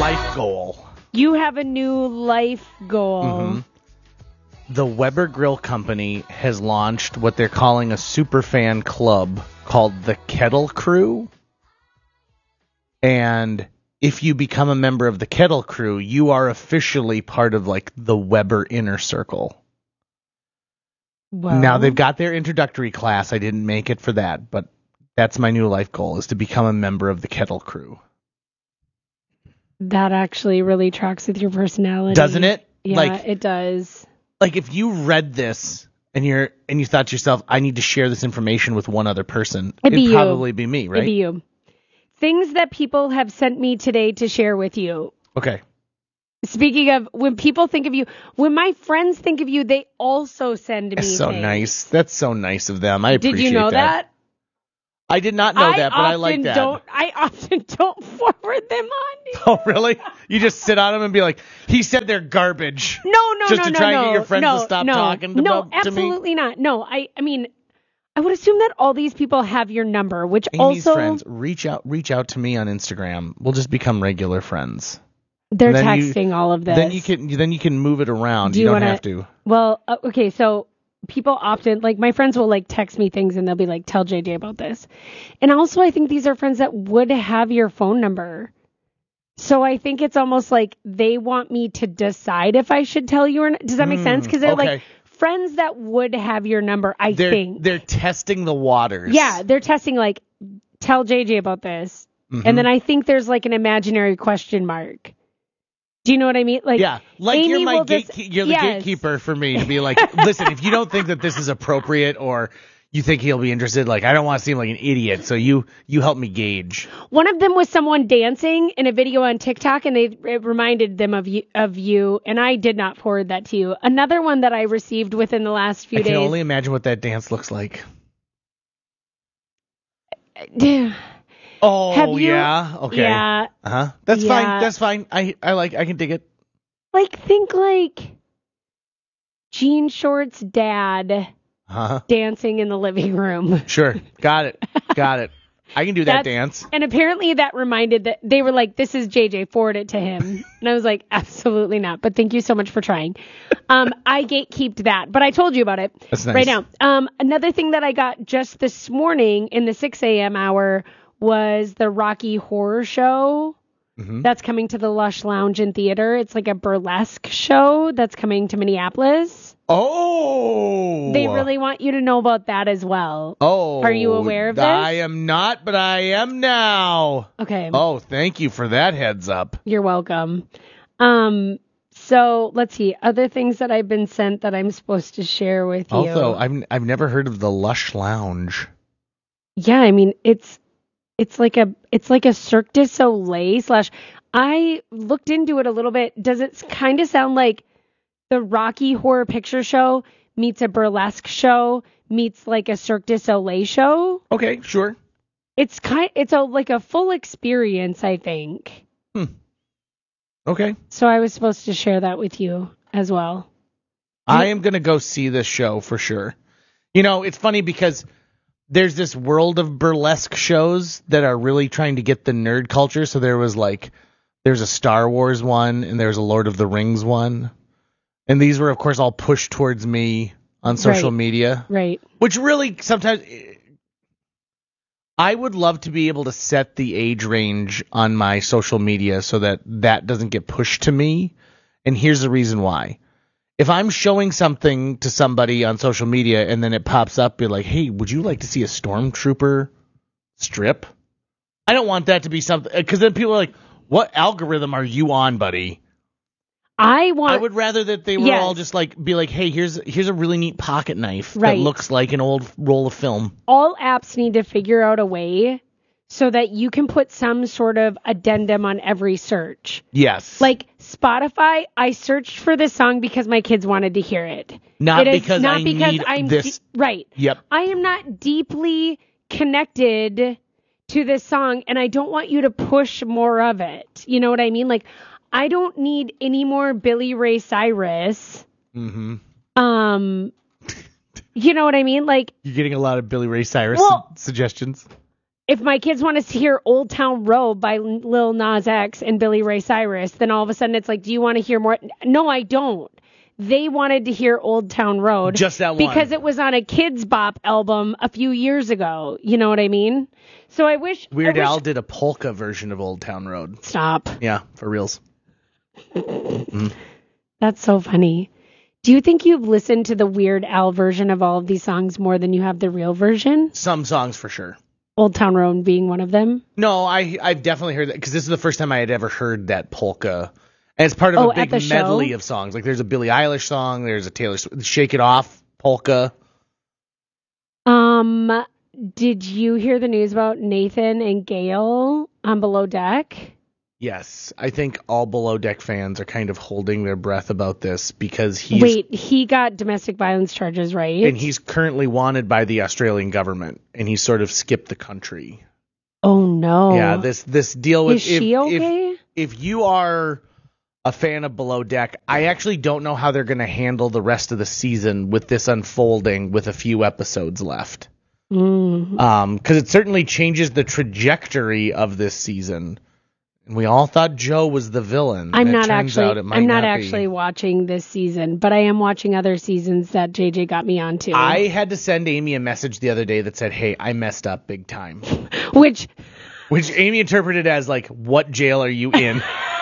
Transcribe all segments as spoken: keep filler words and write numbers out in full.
life goal. You have a new life goal. Mm-hmm. The Weber Grill Company has launched what they're calling a superfan club called the Kettle Crew. And if you become a member of the Kettle Crew, you are officially part of like the Weber inner circle. Well, now they've got their introductory class. I didn't make it for that, but that's my new life goal, is to become a member of the Kettle Crew. That actually really tracks with your personality. Doesn't it? Yeah, like, it does. Like if you read this and you're and you thought to yourself, I need to share this information with one other person, it'd, it'd be probably you. be me, right? It'd be you. Things that people have sent me today to share with you. Okay. Speaking of, when people think of you, when my friends think of you, they also send me That's so things. nice. That's so nice of them. I appreciate that. Did you know that? that? I did not know I that, but I like that. Don't, I often don't forward them on. Oh, really? You just sit on them and be like, he said they're garbage. No, no, just no, to no, try no, and get your friends no, to stop no, talking to, no, to me? absolutely not. No, I, I mean, I would assume that all these people have your number, which Amy's also friends, reach out, reach out to me on Instagram. We'll just become regular friends. They're then texting you, all of this. Then you can, then you can move it around. Do you, you don't wanna, have to. Well, uh, okay, so people often, like my friends will like text me things and they'll be like, tell J J about this. And also I think these are friends that would have your phone number. So I think it's almost like they want me to decide if I should tell you or not. Does that make mm, sense? Because they're okay. like friends that would have your number, I they're, think. They're testing the waters. Yeah, they're testing like, tell J J about this. Mm-hmm. And then I think there's like an imaginary question mark. Do you know what I mean? Like, yeah, like Amy you're my gate, just, you're the yes. gatekeeper for me to be like, listen, if you don't think that this is appropriate or you think he'll be interested, like I don't want to seem like an idiot, so you you help me gauge. One of them was someone dancing in a video on TikTok, and they it reminded them of you, of you, and I did not forward that to you. Another one that I received within the last few I days. I can only imagine what that dance looks like. Oh, Have you, yeah. Okay. Yeah. Uh-huh. That's yeah. fine. That's fine. I, I like, I can dig it. Like, think like Jean Short's dad uh-huh. dancing in the living room. Sure. Got it. Got it. I can do that That's, dance. And apparently that reminded that they were like, this is J J, forward it to him. And I was like, absolutely not. But thank you so much for trying. Um, I gatekeeped that, but I told you about it That's nice. right now. Um, another thing that I got just this morning in the six a.m. hour was the Rocky Horror Show. Mm-hmm. That's coming to the Lush Lounge and Theater. It's like a burlesque show that's coming to Minneapolis. Oh! They really want you to know about that as well. Oh. Are you aware of this? I am not, but I am now. Okay. Oh, thank you for that heads up. You're welcome. Um, so let's see. Other things that I've been sent that I'm supposed to share with you. Also, I've I've never heard of the Lush Lounge. Yeah, I mean it's it's like a it's like a Cirque du Soleil slash. I looked into it a little bit. Does it kind of sound like the Rocky Horror Picture Show meets a burlesque show meets like a Cirque du Soleil show? Okay, sure. It's kind it's a like a full experience, I think. Hmm. Okay. So I was supposed to share that with you as well. I am going to go see this show for sure. You know, it's funny because there's this world of burlesque shows that are really trying to get the nerd culture. So there was like, there's a Star Wars one and there's a Lord of the Rings one. And these were, of course, all pushed towards me on social right. media. Right. Which really sometimes, I would love to be able to set the age range on my social media so that that doesn't get pushed to me. And here's the reason why. If I'm showing something to somebody on social media and then it pops up, be like, hey, would you like to see a Stormtrooper strip? I don't want that to be something, because then people are like, what algorithm are you on, buddy? I want. I would rather that they were yes. all just like, be like, hey, here's here's a really neat pocket knife right. that looks like an old roll of film. All apps need to figure out a way so that you can put some sort of addendum on every search. Yes. Like Spotify, I searched for this song because my kids wanted to hear it. Not it is because not I because need I'm this. De- right. Yep. I am not deeply connected to this song, and I don't want you to push more of it. You know what I mean? Like, I don't need any more Billy Ray Cyrus. Mm-hmm. Um, you know what I mean? Like, you're getting a lot of Billy Ray Cyrus well, su- suggestions. if my kids want to hear Old Town Road by Lil Nas X and Billy Ray Cyrus, then all of a sudden it's like, do you want to hear more? No, I don't. They wanted to hear Old Town Road. Just that one. Because it was on a Kids Bop album a few years ago. You know what I mean? So I wish... Weird I wish... Al did a polka version of Old Town Road. Stop. Yeah, for reals. mm. That's so funny. Do you think you've listened to the Weird Al version of all of these songs more than you have the real version? Some songs for sure. Old Town Road being one of them? No, I, I've definitely heard that, because this is the first time I had ever heard that polka. And it's part of oh, a big medley show? of songs. Like there's a Billie Eilish song, there's a Taylor Swift, Shake It Off polka. Um, did you hear the news about Nathan and Gail on Below Deck? Yes, I think all Below Deck fans are kind of holding their breath about this because he's... Wait, he got domestic violence charges, right? And he's currently wanted by the Australian government, and he sort of skipped the country. Oh, no. Yeah, this this deal with... Is she if, okay? If, if you are a fan of Below Deck, I actually don't know how they're going to handle the rest of the season with this unfolding with a few episodes left. Mm. Um, because it certainly changes the trajectory of this season. And we all thought Joe was the villain. I'm and not it turns actually. out it might I'm not, not actually be. watching this season, but I am watching other seasons that J J got me onto. I had to send Amy a message the other day that said, "Hey, I messed up big time," which, which Amy interpreted as like, "What jail are you in?"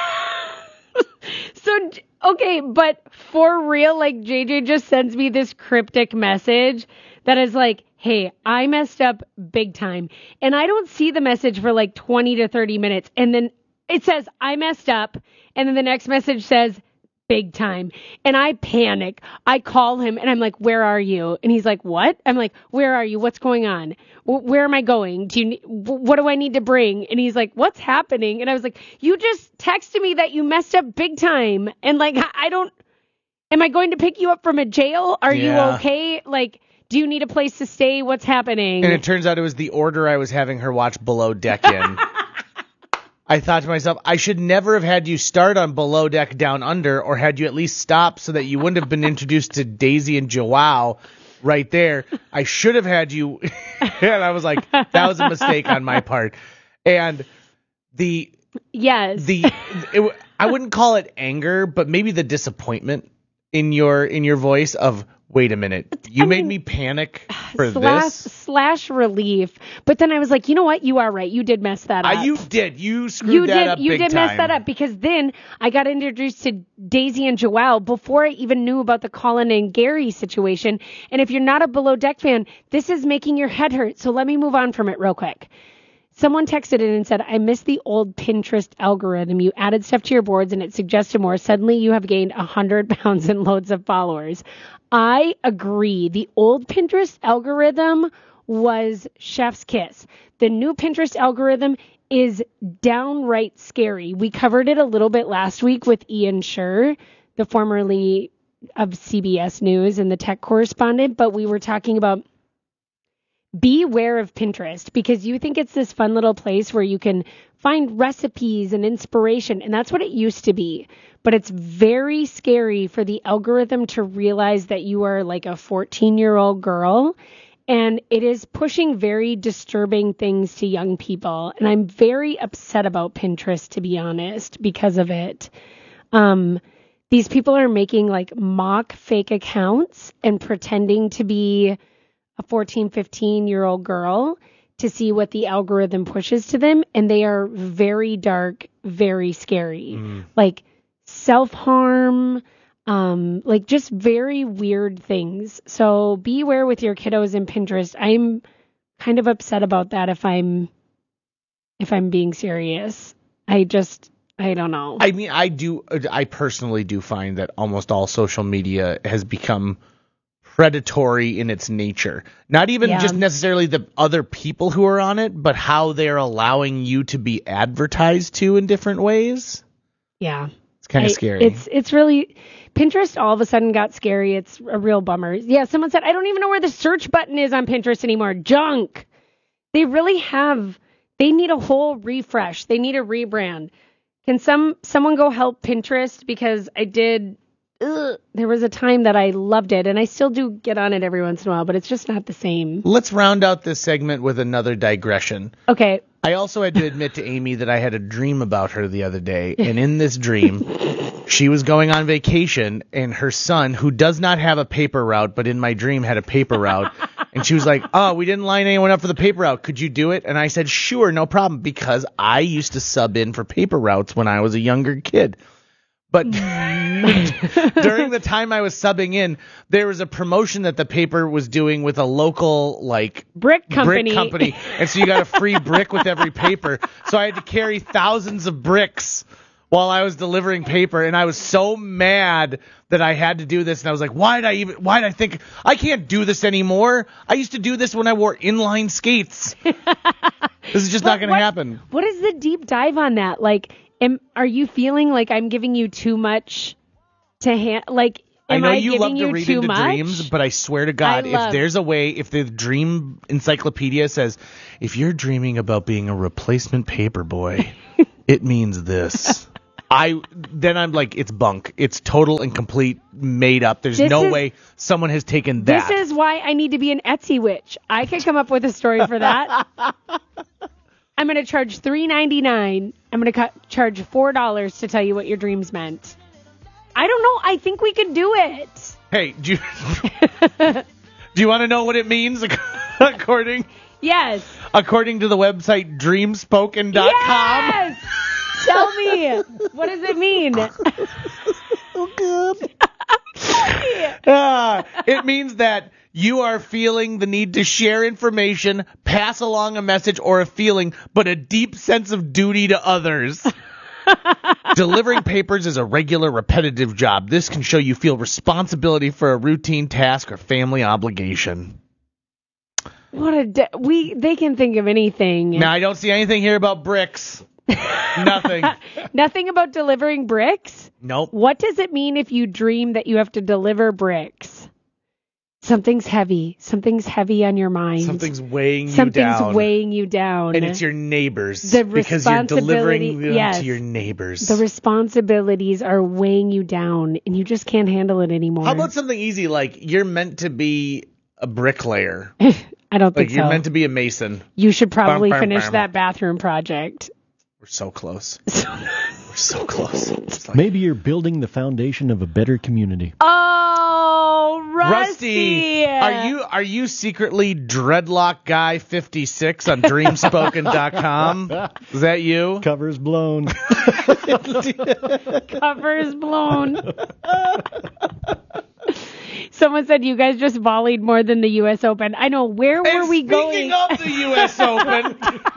So okay, but for real, like J J just sends me this cryptic message that is like, hey, I messed up big time. And I don't see the message for like twenty to thirty minutes. And then it says, I messed up. And then the next message says, big time. And I panic. I call him and I'm like, where are you? And he's like, what? I'm like, where are you? What's going on? Where am I going? Do you, what do I need to bring? And he's like, what's happening? And I was like, you just texted me that you messed up big time. And like, I don't, am I going to pick you up from a jail? Are Yeah. you okay? Like, do you need a place to stay? What's happening? And it turns out it was the order I was having her watch Below Deck in. I thought to myself, I should never have had you start on Below Deck Down Under, or had you at least stop so that you wouldn't have been introduced to Daisy and Joao right there. I should have had you. And I was like, that was a mistake on my part. And the yes, the it, I wouldn't call it anger, but maybe the disappointment in your in your voice of, wait a minute, you I made mean, me panic for slash, this? Slash relief. But then I was like, you know what? You are right. You did mess that up. Uh, you did. You screwed you that did, up You big did time. mess that up because then I got introduced to Daisy and Joao before I even knew about the Colin and Gary situation. And if you're not a Below Deck fan, this is making your head hurt. So let me move on from it real quick. Someone texted in and said, I miss the old Pinterest algorithm. You added stuff to your boards and it suggested more. Suddenly you have gained one hundred pounds and loads of followers. I agree. The old Pinterest algorithm was chef's kiss. The new Pinterest algorithm is downright scary. We covered it a little bit last week with Ian Scher, the formerly of C B S News and the tech correspondent, but we were talking about beware of Pinterest because you think it's this fun little place where you can find recipes and inspiration, and that's what it used to be. But it's very scary for the algorithm to realize that you are like a fourteen-year-old girl, and it is pushing very disturbing things to young people. And I'm very upset about Pinterest, to be honest, because of it. Um, these people are making like mock fake accounts and pretending to be a fourteen, fifteen-year-old girl to see what the algorithm pushes to them. And they are very dark, very scary. Mm. Like self-harm, um, like just very weird things. So beware with your kiddos in Pinterest. I'm kind of upset about that if I'm if I'm being serious. I just, I don't know. I mean, I do, I personally do find that almost all social media has become predatory in its nature. Not even yeah. just necessarily the other people who are on it, but how they're allowing you to be advertised to in different ways. Yeah. It's kind of I, scary. It's it's really, Pinterest all of a sudden got scary. It's a real bummer. Yeah, someone said, I don't even know where the search button is on Pinterest anymore. Junk. They really have, they need a whole refresh. They need a rebrand. Can some someone go help Pinterest? Because I did ugh. There was a time that I loved it, and I still do get on it every once in a while, but it's just not the same. Let's round out this segment with another digression. Okay. I also had to admit to Amy that I had a dream about her the other day, and in this dream, she was going on vacation, and her son, who does not have a paper route, but in my dream had a paper route, and she was like, oh, we didn't line anyone up for the paper route. Could you do it? And I said, sure, no problem, because I used to sub in for paper routes when I was a younger kid. But during the time I was subbing in, there was a promotion that the paper was doing with a local, like, brick company. brick company. And so you got a free brick with every paper. So I had to carry thousands of bricks while I was delivering paper. And I was so mad that I had to do this. And I was like, why did I even, why did I think, I can't do this anymore? I used to do this when I wore inline skates. This is just not going to happen. What is the deep dive on that? Like, Am, are you feeling like I'm giving you too much to hand? Like, am I know I you love giving to you read too into much? dreams, but I swear to God, I if love- there's a way, if the dream encyclopedia says, if you're dreaming about being a replacement paper boy, it means this. I then I'm like, it's bunk. It's total and complete made up. There's This no is- way someone has taken that. This is why I need to be an Etsy witch. I could come up with a story for that. I'm going to charge three ninety-nine. I'm going to cu- charge four dollars to tell you what your dreams meant. I don't know. I think we could do it. Hey, do you, do you want to know what it means according Yes. according to the website dreamspoken dot com? Yes. Tell me. What does it mean? Oh, good. Ah, it means that you are feeling the need to share information, pass along a message or a feeling, but a deep sense of duty to others. Delivering papers is a regular, repetitive job. This can show you feel responsibility for a routine task or family obligation. What a de- we they can think of anything. Now, I don't see anything here about bricks. Nothing. Nothing about delivering bricks? Nope. What does it mean if you dream that you have to deliver bricks? Something's heavy. Something's heavy on your mind. Something's weighing you Something's down. weighing you down. And it's your neighbors. The because you're delivering responsibility- them yes. to your neighbors. The responsibilities are weighing you down, and you just can't handle it anymore. How about something easy like you're meant to be a bricklayer? I don't Like think you're so. meant to be a mason. You should probably Bum, bum, finish bum. that bathroom project. We're so close. We're so close. It's like, Maybe you're building the foundation of a better community. Oh, Rusty! Rusty, are you are you secretly Dreadlock Guy fifty-six on dreamspoken dot com? Is that you? Covers blown. Covers blown. Someone said you guys just volleyed more than the U S Open. I know. Where were And we speaking going? of the U S Open,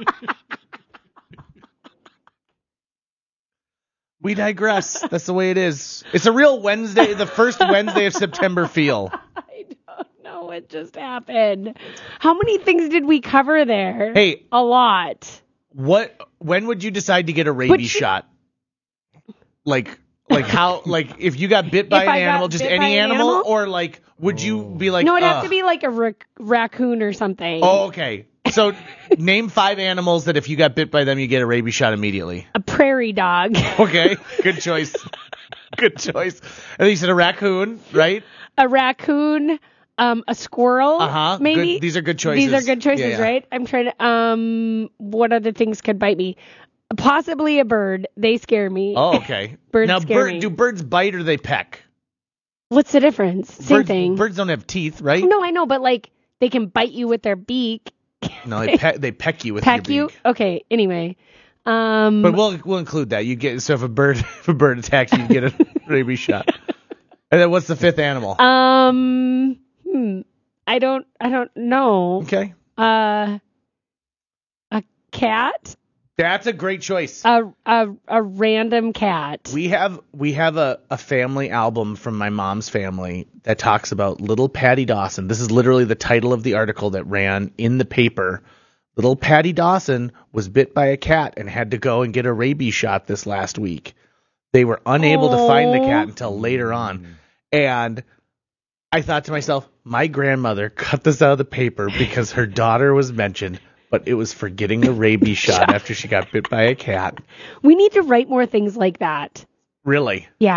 we digress. That's the way it is. It's a real Wednesday, the first Wednesday of September feel. I don't know what just happened. How many things did we cover there? Hey, a lot. what? When would you decide to get a rabies you- shot? Like, like how? Like if you got bit by If an I got animal, just bit by any an animal, animal? or like, would you be like? No, it'd have "Ugh." to be like a rac- raccoon or something. Oh, okay. So name five animals that if you got bit by them, you get a rabies shot immediately. A prairie dog. Okay, good choice. Good choice. And then you said a raccoon, right? A raccoon. Um, a squirrel. Uh-huh. Maybe. Good- these are good choices. These are good choices, Yeah, yeah. right? I'm trying to. Um, what other things could bite me? Possibly a bird. They scare me. Oh, okay. Birds now, scare bird, me. do birds bite or they peck? What's the difference? Same birds, thing. Birds don't have teeth, right? No, I know, but like they can bite you with their beak. No, they peck. They peck you with Peck your you? beak. Okay. Anyway. Um. But we'll we'll include that. You get so if a bird if a bird attacks you, you get a rabies shot. And then what's the fifth animal? Um. Hmm. I don't. I don't know. Okay, Uh. A cat. that's a great choice. A a a random cat. We have we have a, a family album from my mom's family that talks about little Patty Dawson. This is literally the title of the article that ran in the paper. Little Patty Dawson was bit by a cat and had to go and get a rabies shot this last week. They were unable to find the cat until later on. And I thought to myself, my grandmother cut this out of the paper because her daughter was mentioned, but it was for getting a rabies shot after she got bit by a cat. We need to write more things like that. Really? Yeah.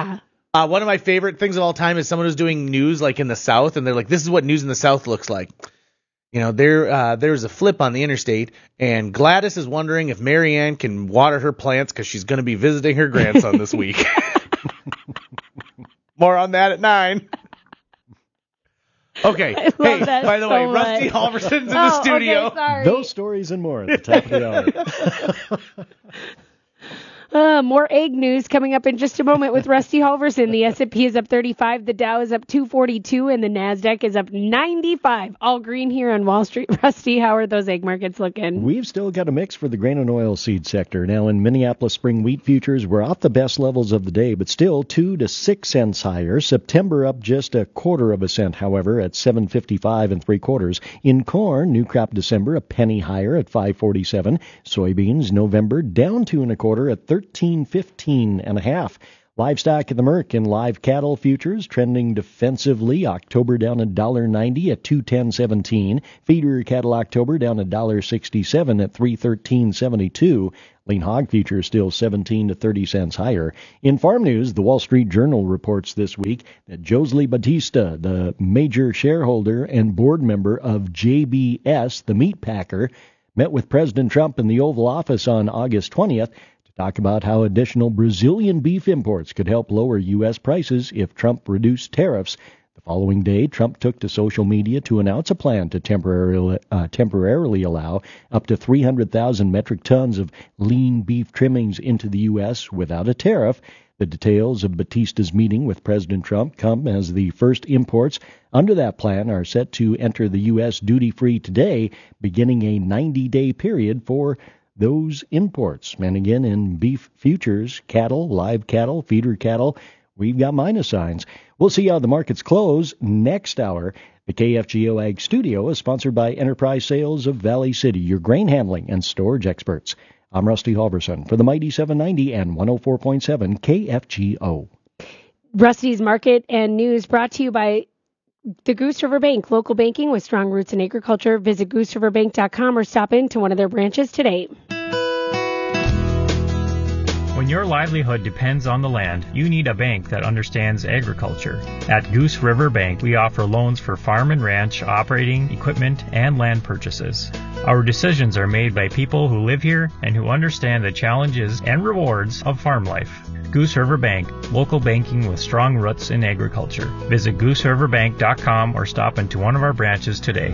Uh, one of my favorite things of all time is someone who's doing news like in the South, and they're like, this is what news in the South looks like. You know, there uh, there's a flip on the interstate, and Gladys is wondering if Marianne can water her plants because she's going to be visiting her grandson this week. More on that at nine. Okay. Hey, by the so way, much. Rusty Halverson's in the Oh, studio. okay, sorry. Those stories and more at the top of the hour. Uh, more egg news coming up in just a moment with Rusty Halverson. The S and P is up thirty-five, the Dow is up two forty-two, and the NASDAQ is up ninety-five. All green here on Wall Street. Rusty, how are those egg markets looking? We've still got a mix for the grain and oil seed sector. Now, in Minneapolis, spring wheat futures were off the best levels of the day, but still two to six cents higher. September up just a quarter of a cent, however, at seven fifty-five and three quarters. In corn, new crop December a penny higher at five forty-seven. Soybeans, November down two and a quarter at thirteen fifteen and a half. Livestock at the Merc and live cattle futures trending defensively. October down one dollar ninety at two ten seventeen. Feeder cattle October down one dollar sixty-seven at three thirteen seventy-two. Lean hog futures still seventeen to thirty cents higher. In farm news, the Wall Street Journal reports this week that Joseley Batista, the major shareholder and board member of J B S, the meat packer, met with President Trump in the Oval Office on August twentieth. Talk about how additional Brazilian beef imports could help lower U S prices if Trump reduced tariffs. The following day, Trump took to social media to announce a plan to temporarily, uh, temporarily allow up to three hundred thousand metric tons of lean beef trimmings into the U S without a tariff. The details of Batista's meeting with President Trump come as the first imports under that plan are set to enter the U S duty-free today, beginning a ninety-day period for those imports. And again, in beef futures, cattle, live cattle, feeder cattle, we've got minus signs. We'll see how the markets close next hour. The K F G O Ag Studio is sponsored by Enterprise Sales of Valley City, your grain handling and storage experts. I'm Rusty Halverson for the Mighty seven ninety and one oh four point seven K F G O. Rusty's Market and News brought to you by the Goose River Bank, local banking with strong roots in agriculture. Visit goose river bank dot com or stop into one of their branches today. When your livelihood depends on the land, you need a bank that understands agriculture. At Goose River Bank, we offer loans for farm and ranch, operating, equipment, and land purchases. Our decisions are made by people who live here and who understand the challenges and rewards of farm life. Goose River Bank, local banking with strong roots in agriculture. Visit goose river bank dot com or stop into one of our branches today.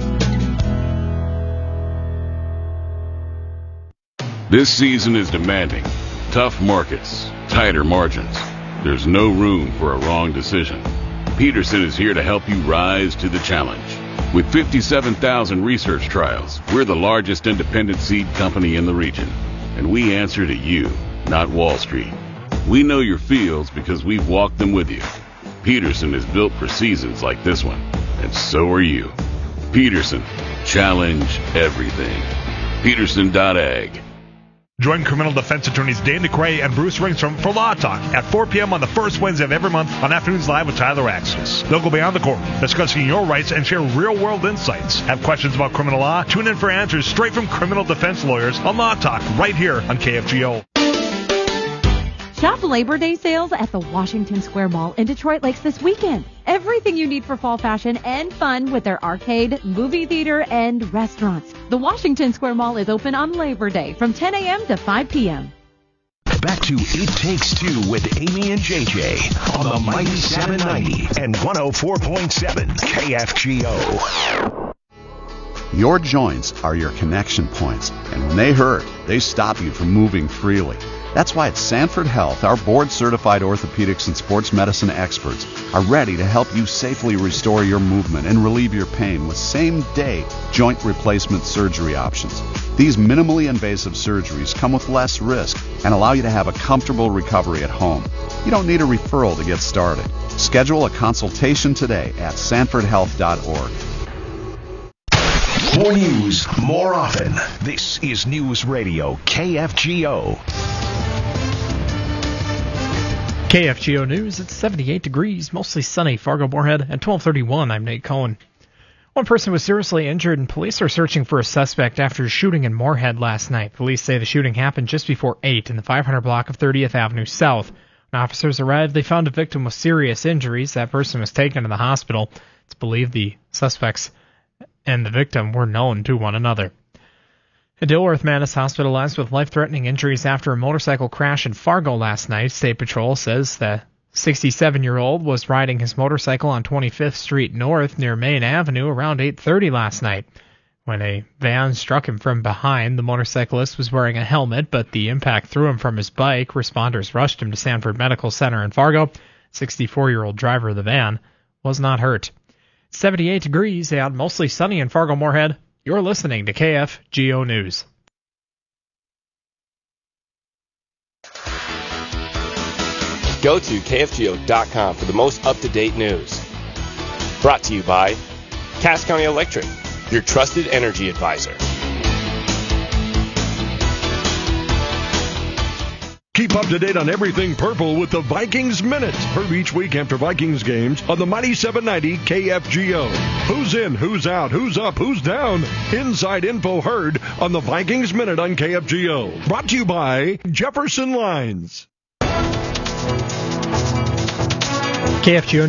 This season is demanding. Tough markets, tighter margins. There's no room for a wrong decision. Peterson is here to help you rise to the challenge. With fifty-seven thousand research trials, we're the largest independent seed company in the region. And we answer to you, not Wall Street. We know your fields because we've walked them with you. Peterson is built for seasons like this one, and so are you. Peterson, challenge everything. Peterson dot ag. Join criminal defense attorneys Dan DeCray and Bruce Ringstrom for Law Talk at four p.m. on the first Wednesday of every month on Afternoons Live with Tyler Axis. They'll go beyond the court, discussing your rights and share real-world insights. Have questions about criminal law? Tune in for answers straight from criminal defense lawyers on Law Talk right here on K F G O. Shop Labor Day sales at the Washington Square Mall in Detroit Lakes this weekend. Everything you need for fall fashion and fun with their arcade, movie theater, and restaurants. The Washington Square Mall is open on Labor Day from ten a.m. to five p.m. Back to It Takes Two with Amy and J J on the Mighty seven ninety and one oh four point seven K F G O. Your joints are your connection points, and when they hurt, they stop you from moving freely. That's why at Sanford Health, our board-certified orthopedics and sports medicine experts are ready to help you safely restore your movement and relieve your pain with same-day joint replacement surgery options. These minimally invasive surgeries come with less risk and allow you to have a comfortable recovery at home. You don't need a referral to get started. Schedule a consultation today at sanford health dot org. More news, more often. This is News Radio K F G O. K F G O News, it's seventy-eight degrees, mostly sunny, Fargo-Moorhead, at twelve thirty-one, I'm Nate Cohen. One person was seriously injured, and police are searching for a suspect after a shooting in Moorhead last night. Police say the shooting happened just before eight in the five hundred block of thirtieth Avenue South. When officers arrived, they found a victim with serious injuries. That person was taken to the hospital. It's believed the suspects and the victim were known to one another. A Dilworth man is hospitalized with life-threatening injuries after a motorcycle crash in Fargo last night. State Patrol says the sixty-seven-year-old was riding his motorcycle on twenty-fifth Street North near Main Avenue around eight thirty last night. When a van struck him from behind, the motorcyclist was wearing a helmet, but the impact threw him from his bike. Responders rushed him to Sanford Medical Center in Fargo. sixty-four-year-old driver of the van was not hurt. seventy-eight degrees and mostly sunny in Fargo-Moorhead. You're listening to K F G O News. Go to K F G O dot com for the most up-to-date news. Brought to you by Cass County Electric, your trusted energy advisor. Keep up to date on everything purple with the Vikings Minute. Heard each week after Vikings games on the Mighty seven ninety K F G O. Who's in, who's out, who's up, who's down? Inside info heard on the Vikings Minute on K F G O. Brought to you by Jefferson Lines. K F G O